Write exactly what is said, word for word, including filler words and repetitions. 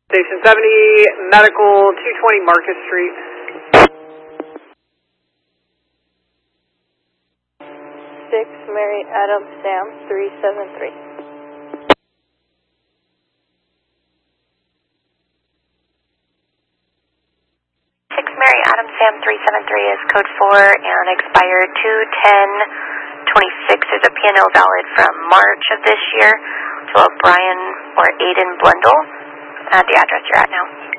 Station seventy, Medical, two twenty Market Street. six, Mary Adam Sam, three seven three. six, Mary Adam Sam, three seven three is code four and expired two ten twenty-six. There's a P and L valid from March of this year to a Brian or Aiden Blundell at the address you're at now.